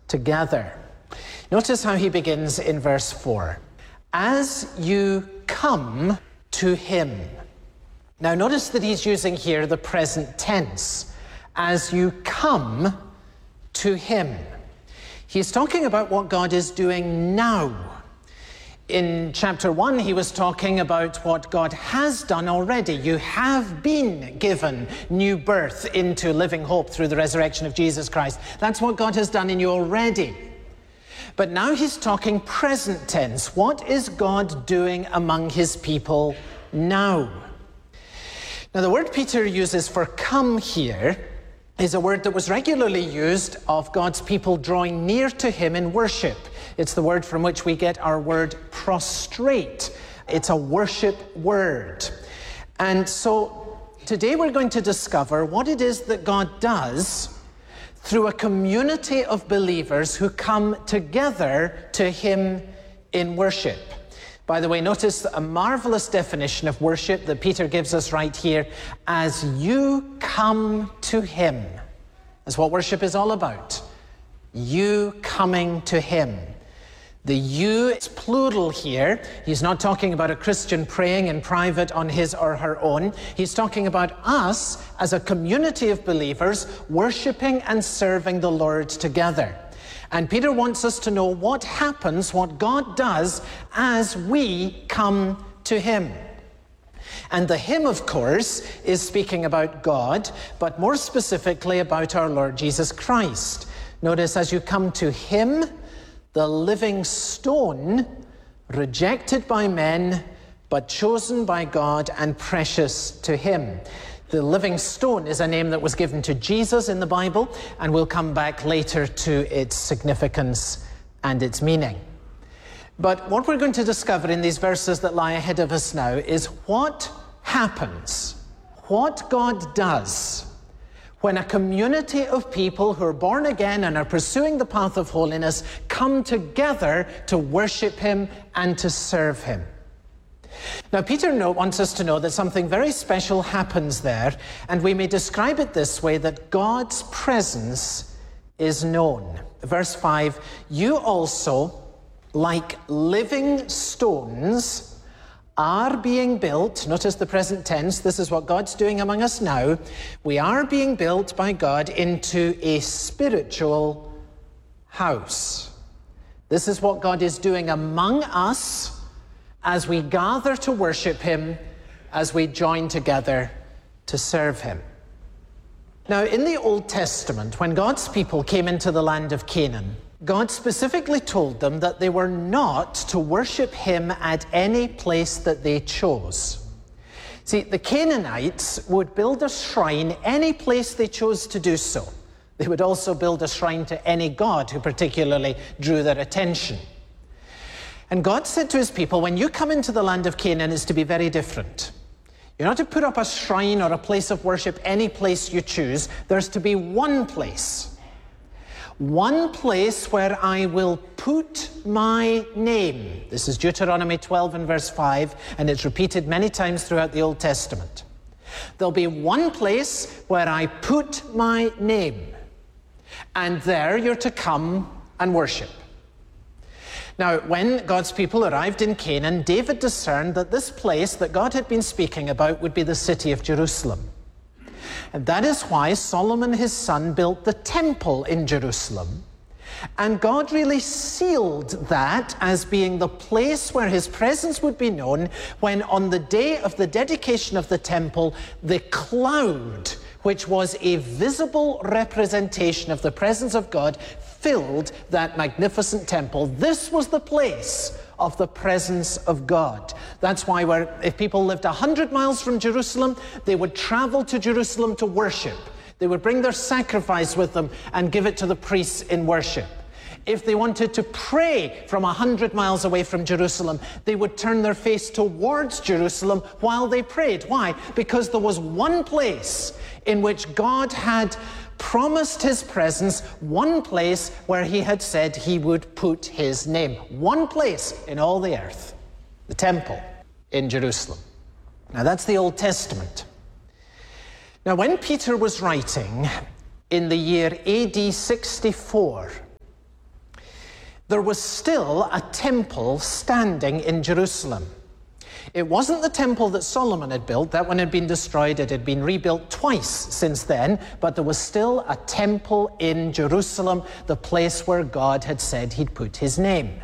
together. Notice how he begins in verse 4. As you come to him. Now notice that he's using here the present tense. As you come to him. He's talking about what God is doing now. In chapter 1, he was talking about what God has done already. You have been given new birth into living hope through the resurrection of Jesus Christ. That's what God has done in you already. But now he's talking present tense. What is God doing among his people now? Now, the word Peter uses for come here is a word that was regularly used of God's people drawing near to him in worship. It's the word from which we get our word prostrate. It's a worship word. And so today we're going to discover what it is that God does through a community of believers who come together to him in worship. By the way, notice a marvelous definition of worship that Peter gives us right here. As you come to him. That's what worship is all about. You coming to him. The you is plural here. He's not talking about a Christian praying in private on his or her own. He's talking about us as a community of believers worshiping and serving the Lord together. And Peter wants us to know what happens, what God does as we come to him. And the hymn, of course, is speaking about God, but more specifically about our Lord Jesus Christ. Notice, as you come to him, the living stone, rejected by men, but chosen by God and precious to him. The living stone is a name that was given to Jesus in the Bible, and we'll come back later to its significance and its meaning. But what we're going to discover in these verses that lie ahead of us now is what happens, what God does when a community of people who are born again and are pursuing the path of holiness come together to worship him and to serve him. Now, Peter wants us to know that something very special happens there, and we may describe it this way, that God's presence is known. Verse 5, you also, like living stones, are being built. Notice the present tense. This is what God's doing among us now. We are being built by God into a spiritual house. This is what God is doing among us as we gather to worship him, as we join together to serve him. Now, in the Old Testament, when God's people came into the land of Canaan, God specifically told them that they were not to worship him at any place that they chose. See, the Canaanites would build a shrine any place they chose to do so. They would also build a shrine to any god who particularly drew their attention. And God said to his people, when you come into the land of Canaan, it's to be very different. You're not to put up a shrine or a place of worship any place you choose. There's to be one place. One place where I will put my name. This is Deuteronomy 12 and verse 5, and it's repeated many times throughout the Old Testament. There'll be one place where I put my name, and there you're to come and worship. Now, when God's people arrived in Canaan, David discerned that this place that God had been speaking about would be the city of Jerusalem. And that is why Solomon, his son, built the temple in Jerusalem. And God really sealed that as being the place where his presence would be known when on the day of the dedication of the temple, the cloud, which was a visible representation of the presence of God, filled that magnificent temple. This was the place of the presence of God. That's why if people lived 100 miles from Jerusalem, they would travel to Jerusalem to worship. They would bring their sacrifice with them and give it to the priests in worship. If they wanted to pray from 100 miles away from Jerusalem, they would turn their face towards Jerusalem while they prayed. Why? Because there was one place in which God had promised his presence, one place where he had said he would put his name. One place in all the earth, the temple in Jerusalem. Now that's the Old Testament. Now when Peter was writing in the year AD 64, there was still a temple standing in Jerusalem. It wasn't the temple that Solomon had built. That one had been destroyed. It had been rebuilt twice since then, but there was still a temple in Jerusalem, the place where God had said he'd put his name.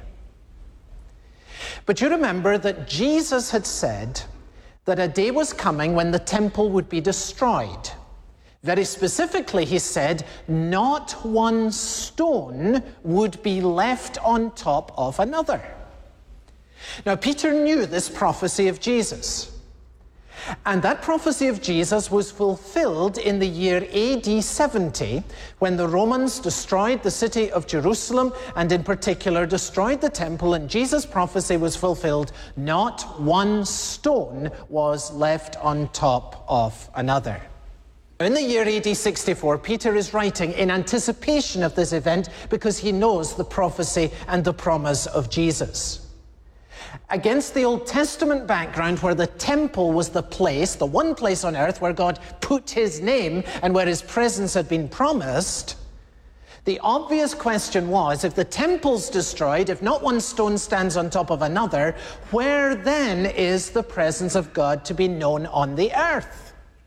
But you remember that Jesus had said that a day was coming when the temple would be destroyed. Very specifically, he said, not one stone would be left on top of another. Now, Peter knew this prophecy of Jesus. And that prophecy of Jesus was fulfilled in the year AD 70, when the Romans destroyed the city of Jerusalem, and in particular destroyed the temple, and Jesus' prophecy was fulfilled. Not one stone was left on top of another. In the year AD 64, Peter is writing in anticipation of this event because he knows the prophecy and the promise of Jesus. Against the Old Testament background, where the temple was the place, the one place on earth where God put his name and where his presence had been promised, the obvious question was, if the temple's destroyed, if not one stone stands on top of another, where then is the presence of God to be known on the earth?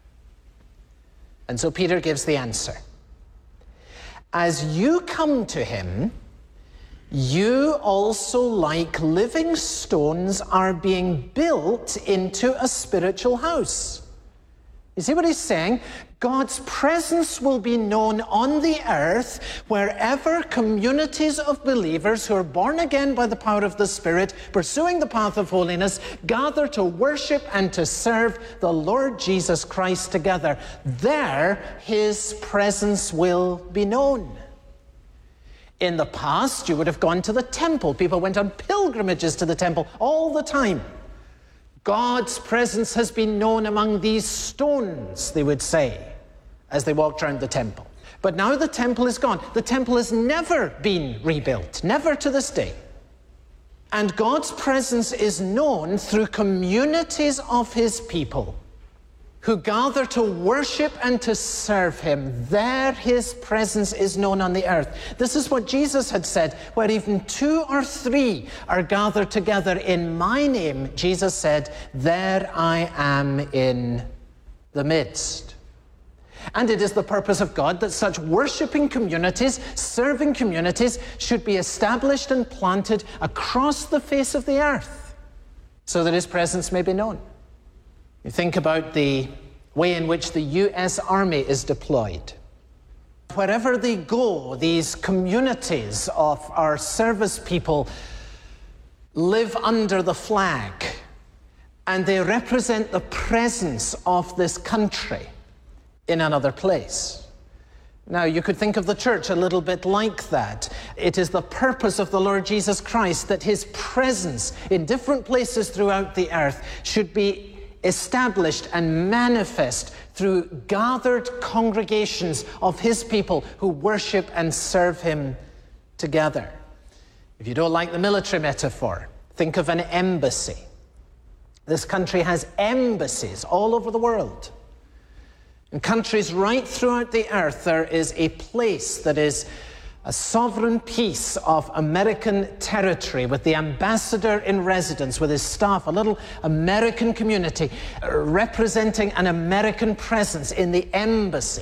And so Peter gives the answer. As you come to him, you also, like living stones, are being built into a spiritual house. You see what he's saying? God's presence will be known on the earth wherever communities of believers who are born again by the power of the Spirit, pursuing the path of holiness, gather to worship and to serve the Lord Jesus Christ together. There, his presence will be known. In the past, you would have gone to the temple. People went on pilgrimages to the temple all the time. God's presence has been known among these stones, they would say, as they walked around the temple. But now the temple is gone. The temple has never been rebuilt, never to this day. And God's presence is known through communities of his people who gather to worship and to serve him. There his presence is known on the earth. This is what Jesus had said, where even 2 or 3 are gathered together in my name, Jesus said, there I am in the midst. And it is the purpose of God that such worshiping communities, serving communities, should be established and planted across the face of the earth, so that his presence may be known. You think about the way in which the U.S. Army is deployed. Wherever they go, these communities of our service people live under the flag, and they represent the presence of this country in another place. Now, you could think of the church a little bit like that. It is the purpose of the Lord Jesus Christ that his presence in different places throughout the earth should be established and manifest through gathered congregations of his people who worship and serve him together. If you don't like the military metaphor, think of an embassy. This country has embassies all over the world. In countries right throughout the earth, there is a place that is a sovereign piece of American territory, with the ambassador in residence, with his staff, a little American community representing an American presence in the embassy.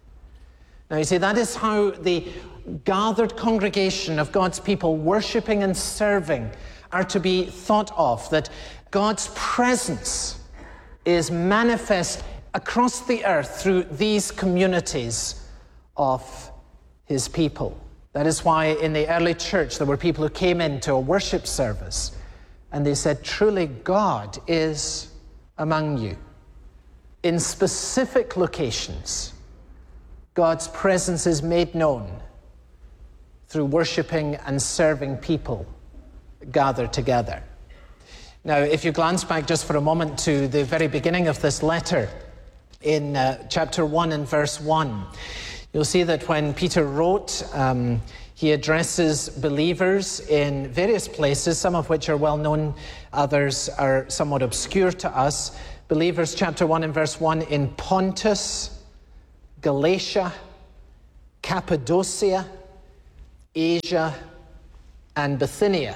Now you see, that is how the gathered congregation of God's people worshiping and serving are to be thought of, that God's presence is manifest across the earth through these communities of his people. That is why in the early church there were people who came into a worship service and they said, truly God is among you. In specific locations, God's presence is made known through worshiping and serving people gathered together. Now, if you glance back just for a moment to the very beginning of this letter, in chapter 1 and verse 1, you'll see that when Peter wrote, he addresses believers in various places, some of which are well known, others are somewhat obscure to us. Believers, chapter 1 and verse 1, in Pontus, Galatia, Cappadocia, Asia, and Bithynia.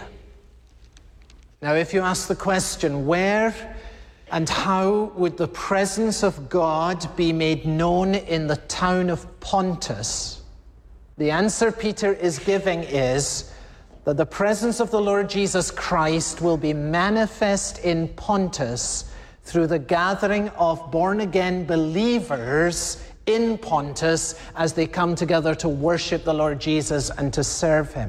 Now, if you ask the question, where and how would the presence of God be made known in the town of Pontus? The answer Peter is giving is that the presence of the Lord Jesus Christ will be manifest in Pontus through the gathering of born-again believers in Pontus as they come together to worship the Lord Jesus and to serve him.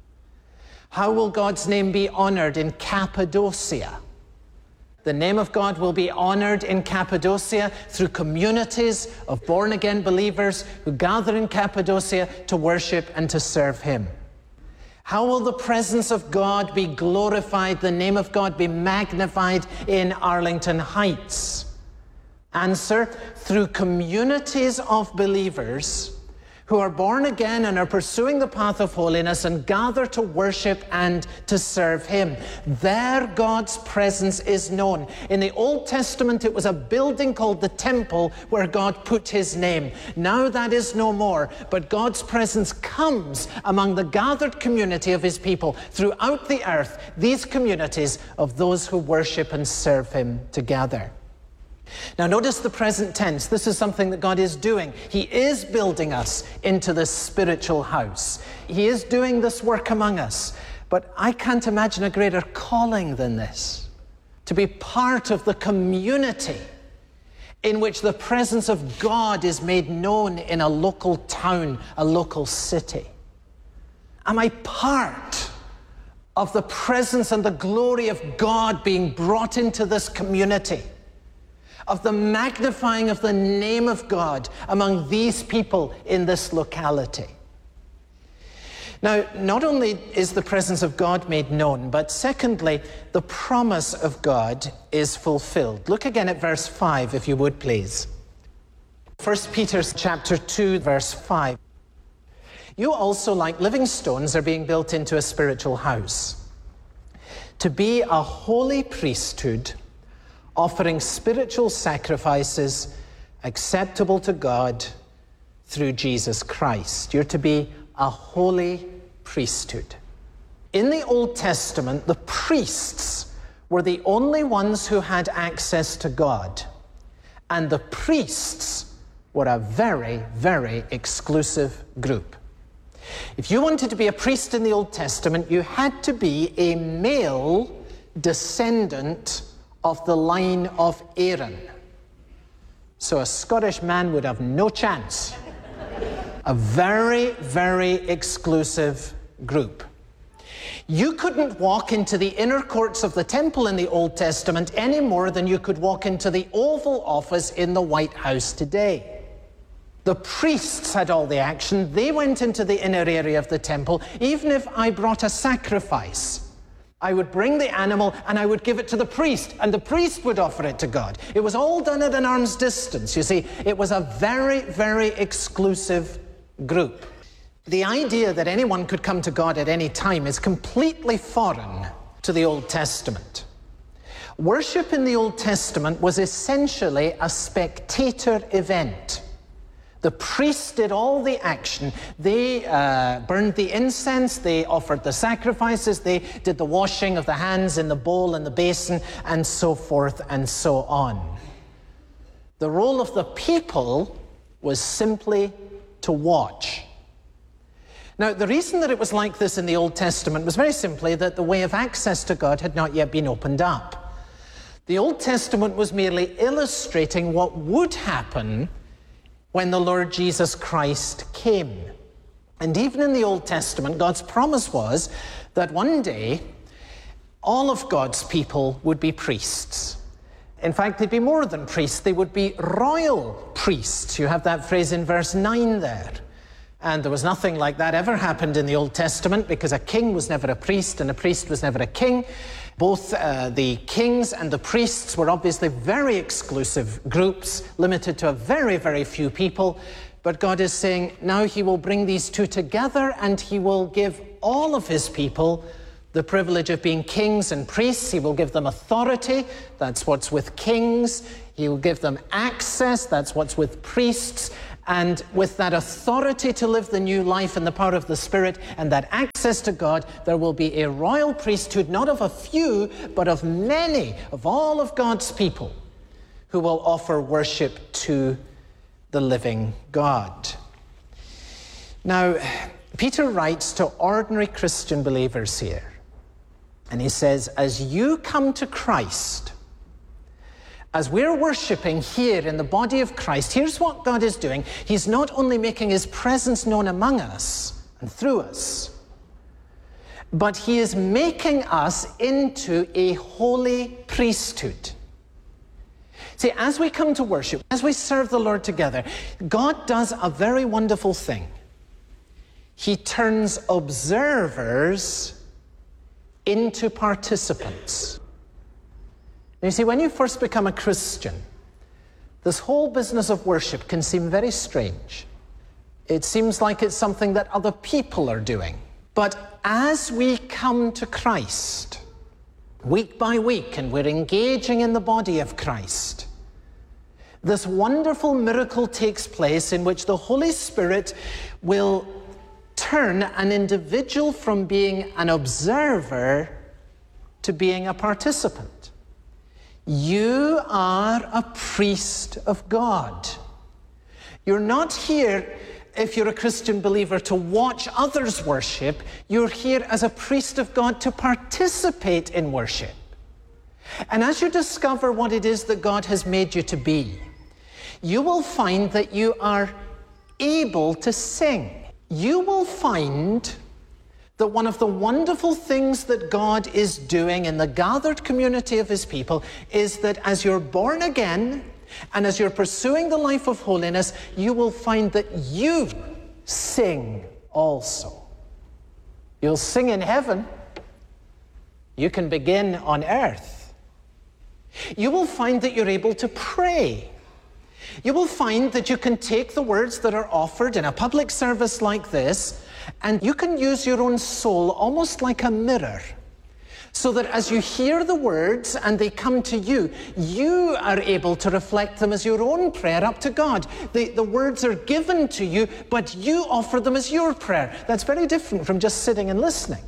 How will God's name be honored in Cappadocia? The name of God will be honored in Cappadocia through communities of born-again believers who gather in Cappadocia to worship and to serve him. How will the presence of God be glorified, the name of God be magnified in Arlington Heights? Answer, through communities of believers who are born again and are pursuing the path of holiness and gather to worship and to serve him. There God's presence is known. In the Old Testament, it was a building called the temple where God put his name. Now that is no more, but God's presence comes among the gathered community of his people throughout the earth, these communities of those who worship and serve him together. Now notice the present tense. This is something that God is doing. He is building us into this spiritual house. He is doing this work among us. But I can't imagine a greater calling than this, to be part of the community in which the presence of God is made known in a local town, a local city. Am I part of the presence and the glory of God being brought into this community, of the magnifying of the name of God among these people in this locality? Now, not only is the presence of God made known, but secondly, the promise of God is fulfilled. Look again at verse 5, if you would, please. 1 Peter chapter 2, verse 5. You also, like living stones, are being built into a spiritual house, to be a holy priesthood, offering spiritual sacrifices acceptable to God through Jesus Christ. You're to be a holy priesthood. In the Old Testament, the priests were the only ones who had access to God. And the priests were a very, very exclusive group. If you wanted to be a priest in the Old Testament, you had to be a male descendant of the line of Aaron. So a Scottish man would have no chance. A very, very exclusive group. You couldn't walk into the inner courts of the temple in the Old Testament any more than you could walk into the Oval Office in the White House today. The priests had all the action. They went into the inner area of the temple. Even if I brought a sacrifice, I would bring the animal and I would give it to the priest, and the priest would offer it to God. It was all done at an arm's distance. You see, it was a very, very exclusive group. The idea that anyone could come to God at any time is completely foreign to the Old Testament. Worship in the Old Testament was essentially a spectator event. The priests did all the action. They burned the incense, they offered the sacrifices, they did the washing of the hands in the bowl and the basin, and so forth and so on. The role of the people was simply to watch. Now, the reason that it was like this in the Old Testament was very simply that the way of access to God had not yet been opened up. The Old Testament was merely illustrating what would happen when the Lord Jesus Christ came. And even in the Old Testament, God's promise was that one day, all of God's people would be priests. In fact, they'd be more than priests, they would be royal priests. You have that phrase in verse 9 there. And there was nothing like that ever happened in the Old Testament, because a king was never a priest and a priest was never a king. Both the kings and the priests were obviously very exclusive groups, limited to a very, very few people. But God is saying now he will bring these two together, and he will give all of his people the privilege of being kings and priests. He will give them authority. That's what's with kings. He will give them access. That's what's with priests. And with that authority to live the new life in the power of the Spirit and that access to God, there will be a royal priesthood, not of a few, but of many, of all of God's people, who will offer worship to the living God. Now, Peter writes to ordinary Christian believers here, and he says, as you come to Christ, as we're worshiping here in the body of Christ, here's what God is doing. He's not only making his presence known among us and through us, but he is making us into a holy priesthood. See, as we come to worship, as we serve the Lord together, God does a very wonderful thing. He turns observers into participants. Now, you see, when you first become a Christian, this whole business of worship can seem very strange. It seems like it's something that other people are doing. But as we come to Christ, week by week, and we're engaging in the body of Christ, this wonderful miracle takes place in which the Holy Spirit will turn an individual from being an observer to being a participant. You are a priest of God. You're not here, if you're a Christian believer, to watch others worship. You're here as a priest of God to participate in worship. And as you discover what it is that God has made you to be, you will find that you are able to sing. You will find that one of the wonderful things that God is doing in the gathered community of his people is that as you're born again and as you're pursuing the life of holiness, you will find that you sing also. You'll sing in heaven. You can begin on earth. You will find that you're able to pray. You will find that you can take the words that are offered in a public service like this, and you can use your own soul almost like a mirror, so that as you hear the words and they come to you, you are able to reflect them as your own prayer up to God. The words are given to you, but you offer them as your prayer. That's very different from just sitting and listening.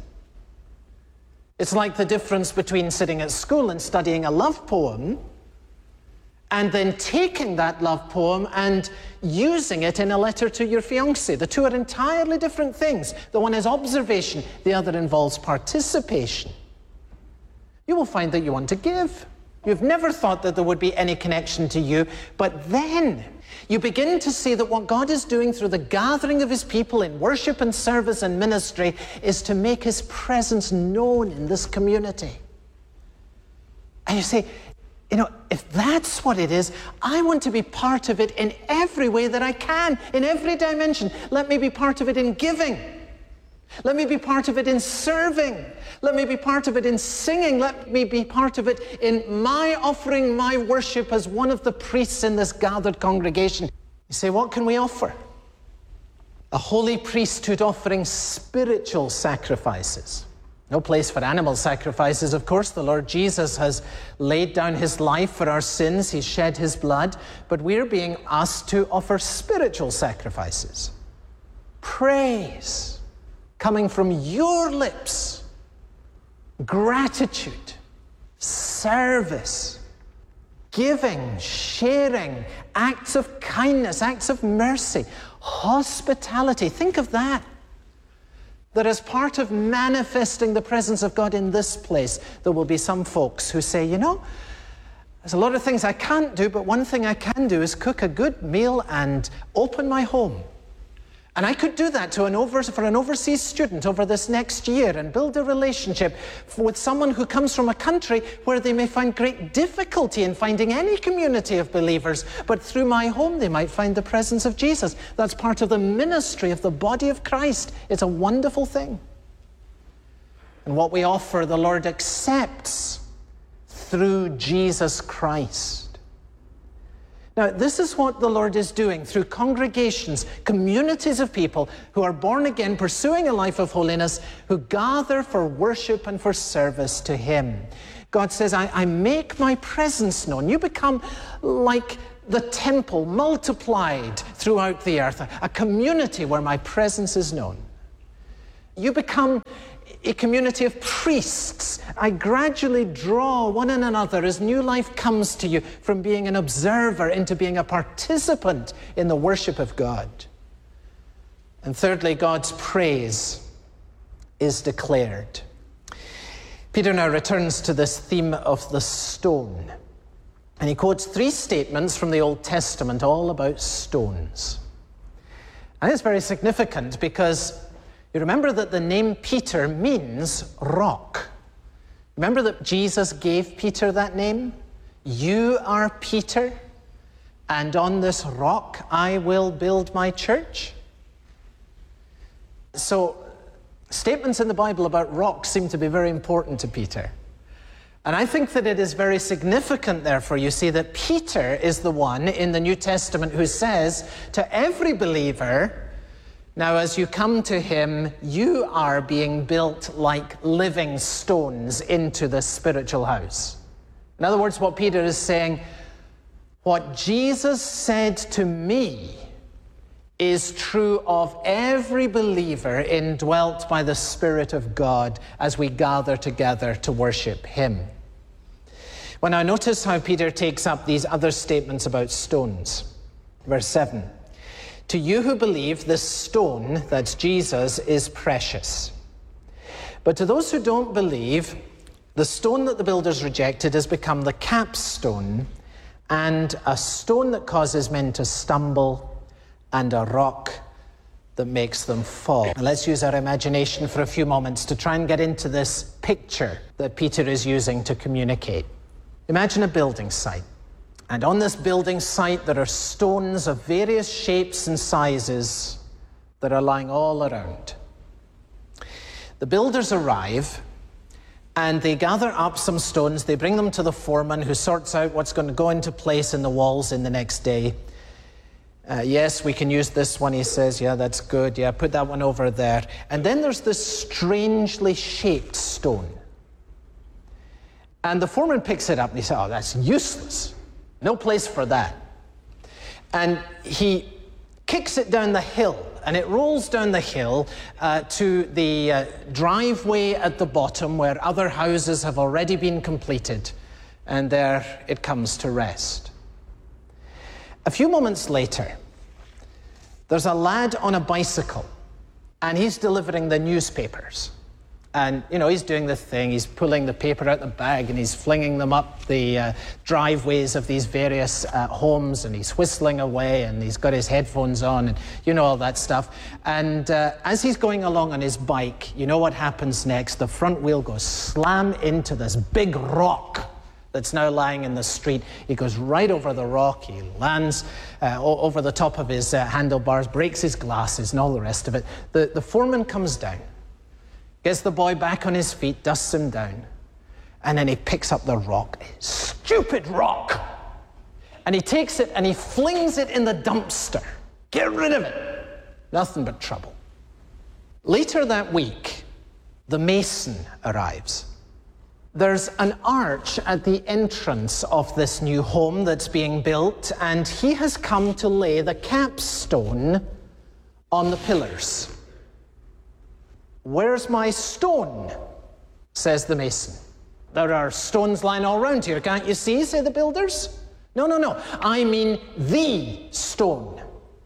It's like the difference between sitting at school and studying a love poem and then taking that love poem and using it in a letter to your fiancé. The two are entirely different things. The one is observation, the other involves participation. You will find that you want to give. You've never thought that there would be any connection to you, but then you begin to see that what God is doing through the gathering of his people in worship and service and ministry is to make his presence known in this community. And you say, you know, if that's what it is, I want to be part of it in every way that I can, in every dimension. Let me be part of it in giving. Let me be part of it in serving. Let me be part of it in singing. Let me be part of it in my offering my worship as one of the priests in this gathered congregation. You say, what can we offer? A holy priesthood offering spiritual sacrifices. No place for animal sacrifices, of course. The Lord Jesus has laid down his life for our sins. He's shed his blood. But we're being asked to offer spiritual sacrifices. Praise coming from your lips. Gratitude. Service. Giving. Sharing. Acts of kindness. Acts of mercy. Hospitality. Think of that. That as part of manifesting the presence of God in this place, there will be some folks who say, you know, there's a lot of things I can't do, but one thing I can do is cook a good meal and open my home. And I could do that for an overseas student over this next year and build a relationship with someone who comes from a country where they may find great difficulty in finding any community of believers, but through my home they might find the presence of Jesus. That's part of the ministry of the body of Christ. It's a wonderful thing. And what we offer, the Lord accepts through Jesus Christ. Now, this is what the Lord is doing through congregations, communities of people who are born again, pursuing a life of holiness, who gather for worship and for service to him. God says, I make my presence known. You become like the temple multiplied throughout the earth, a community where my presence is known. You become a community of priests. I gradually draw one and another as new life comes to you from being an observer into being a participant in the worship of God. And thirdly, God's praise is declared. Peter now returns to this theme of the stone. And he quotes 3 statements from the Old Testament all about stones. And it's very significant because you remember that the name Peter means rock. Remember that Jesus gave Peter that name? You are Peter, and on this rock I will build my church. So, statements in the Bible about rocks seem to be very important to Peter. And I think that it is very significant, therefore, you see that Peter is the one in the New Testament who says to every believer, now as you come to him, you are being built like living stones into the spiritual house. In other words, what Peter is saying, what Jesus said to me is true of every believer indwelt by the Spirit of God as we gather together to worship him. Well, now notice how Peter takes up these other statements about stones. Verse 7. To you who believe, this stone, that's Jesus, is precious. But to those who don't believe, the stone that the builders rejected has become the capstone and a stone that causes men to stumble and a rock that makes them fall. Now let's use our imagination for a few moments to try and get into this picture that Peter is using to communicate. Imagine a building site. And on this building site, there are stones of various shapes and sizes that are lying all around. The builders arrive and they gather up some stones. They bring them to the foreman who sorts out what's going to go into place in the walls in the next day. Yes, we can use this one, he says. Yeah, that's good. Yeah, put that one over there. And then there's this strangely shaped stone. And the foreman picks it up and he says, oh, that's useless. No place for that. And he kicks it down the hill, and it rolls down the hill to the driveway at the bottom where other houses have already been completed. And there it comes to rest. A few moments later, there's a lad on a bicycle, and he's delivering the newspapers. And, you know, he's doing the thing. He's pulling the paper out the bag, and he's flinging them up the driveways of these various homes, and he's whistling away, and he's got his headphones on, and you know all that stuff. And as he's going along on his bike, you know what happens next? The front wheel goes slam into this big rock that's now lying in the street. He goes right over the rock. He lands over the top of his handlebars, breaks his glasses and all the rest of it. The foreman comes down, gets the boy back on his feet, dusts him down, and then he picks up the rock. Stupid rock! And he takes it and he flings it in the dumpster. Get rid of it. Nothing but trouble. Later that week, the mason arrives. There's an arch at the entrance of this new home that's being built, and he has come to lay the capstone on the pillars. Where's my stone? Says the mason. There are stones lying all around here, can't you see, say the builders. No. I mean the stone.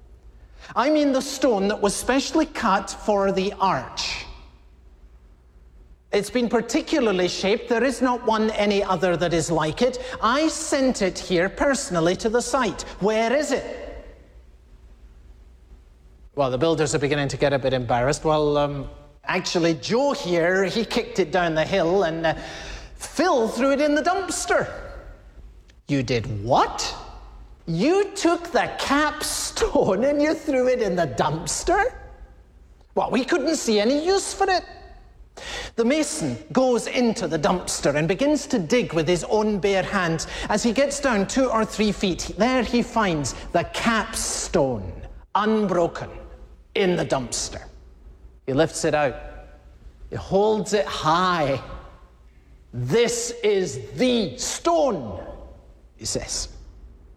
I mean the stone that was specially cut for the arch. It's been particularly shaped. There is not one any other that is like it. I sent it here personally to the site. Where is it? Well, the builders are beginning to get a bit embarrassed. Well, actually, Joe here, he kicked it down the hill, and Phil threw it in the dumpster. You did what? You took the capstone and you threw it in the dumpster? Well, we couldn't see any use for it. The mason goes into the dumpster and begins to dig with his own bare hands. As he gets down 2 or 3 feet, there he finds the capstone, unbroken, in the dumpster. He lifts it out. He holds it high. This is the stone, he says.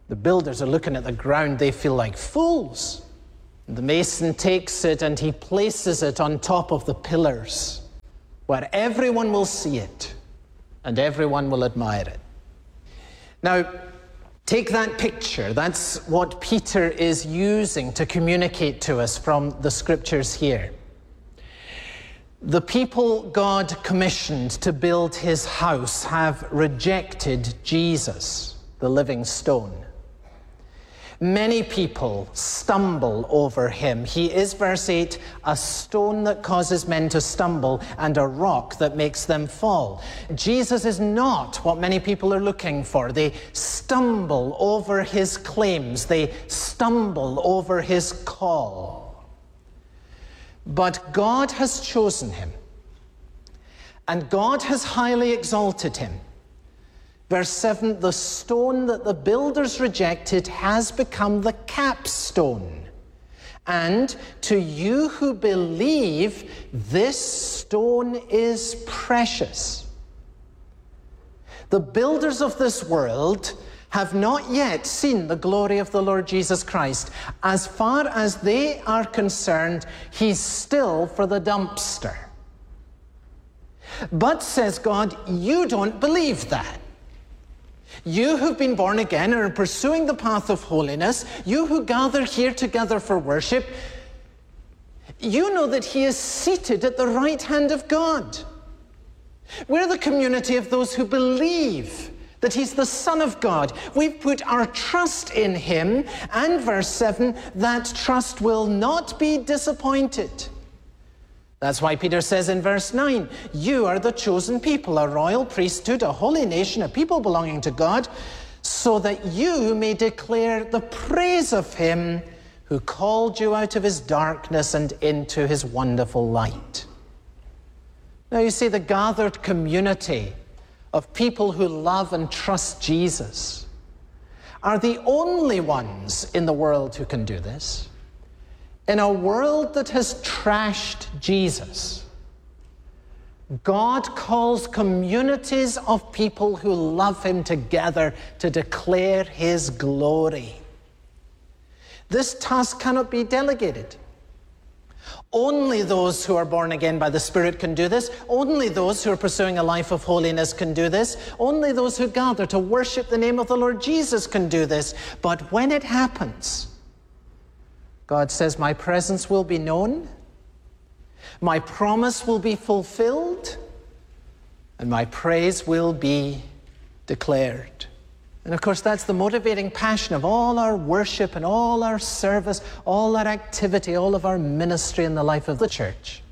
The builders are looking at the ground. They feel like fools. The mason takes it and he places it on top of the pillars where everyone will see it and everyone will admire it. Now, take that picture. That's what Peter is using to communicate to us from the scriptures here. The people God commissioned to build his house have rejected Jesus, the living stone. Many people stumble over him. He is, verse 8, a stone that causes men to stumble and a rock that makes them fall. Jesus is not what many people are looking for. They stumble over his claims. They stumble over his call. But God has chosen him, and God has highly exalted him. Verse 7, the stone that the builders rejected has become the capstone. And to you who believe, this stone is precious. The builders of this world have not yet seen the glory of the Lord Jesus Christ. As far as they are concerned, he's still for the dumpster. But, says God, you don't believe that. You who've been born again and are pursuing the path of holiness, you who gather here together for worship, you know that he is seated at the right hand of God. We're the community of those who believe that he's the Son of God. We've put our trust in him, and verse 7, that trust will not be disappointed. That's why Peter says in verse 9, you are the chosen people, a royal priesthood, a holy nation, a people belonging to God, so that you may declare the praise of him who called you out of his darkness and into his wonderful light. Now you see, the gathered community of people who love and trust Jesus are the only ones in the world who can do this. In a world that has trashed Jesus, God calls communities of people who love him together to declare his glory. This task cannot be delegated. Only those who are born again by the Spirit can do this. Only those who are pursuing a life of holiness can do this. Only those who gather to worship the name of the Lord Jesus can do this. But when it happens, God says, my presence will be known, my promise will be fulfilled, and my praise will be declared. And of course, that's the motivating passion of all our worship and all our service, all our activity, all of our ministry in the life of the church.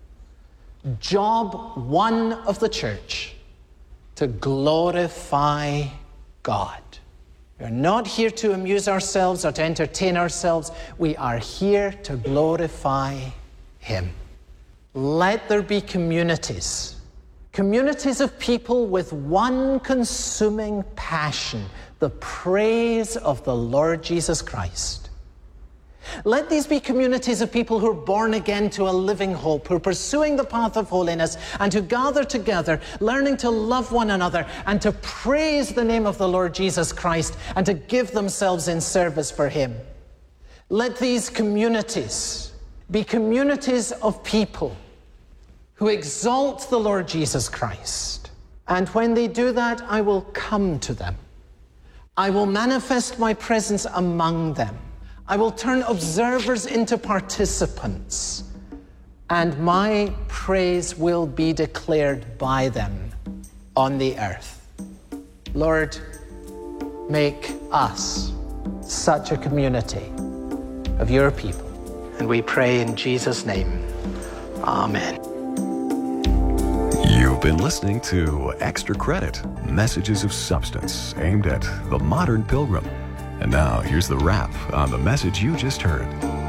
Job one of the church, to glorify God. We are not here to amuse ourselves or to entertain ourselves. We are here to glorify him. Let there be communities. Communities of people with one consuming passion, the praise of the Lord Jesus Christ. Let these be communities of people who are born again to a living hope, who are pursuing the path of holiness, and who gather together, learning to love one another and to praise the name of the Lord Jesus Christ and to give themselves in service for him. Let these communities be communities of people who exalt the Lord Jesus Christ. And when they do that, I will come to them. I will manifest my presence among them. I will turn observers into participants, and my praise will be declared by them on the earth. Lord, make us such a community of your people. And we pray in Jesus' name. Amen. You've been listening to Extra Credit, messages of substance aimed at the modern pilgrim. And now, here's the wrap on the message you just heard.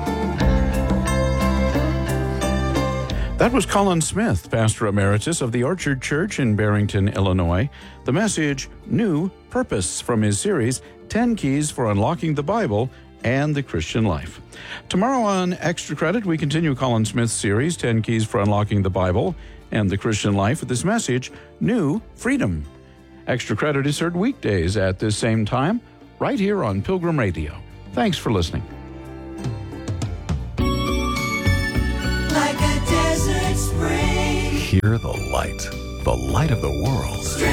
That was Colin Smith, Pastor Emeritus of the Orchard Church in Barrington, Illinois. The message, New Purpose, from his series, 10 Keys for Unlocking the Bible and the Christian Life. Tomorrow on Extra Credit, we continue Colin Smith's series, 10 Keys for Unlocking the Bible and the Christian Life, with this message, New Freedom. Extra Credit is heard weekdays at this same time, right here on Pilgrim Radio. Thanks for listening. Like a desert spring. Hear the light of the world.